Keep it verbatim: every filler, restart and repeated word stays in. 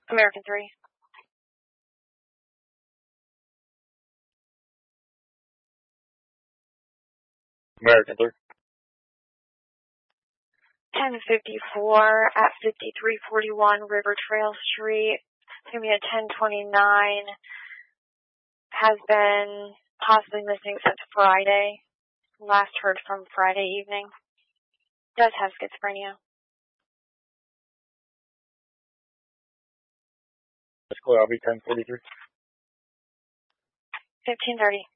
American three. American three. ten fifty-four at fifty-three forty-one River Trail Street. It's going to be a ten twenty-nine. Has been possibly missing since Friday. Last heard from Friday evening. Does have schizophrenia. That's cool. I'll be ten forty-three. fifteen thirty.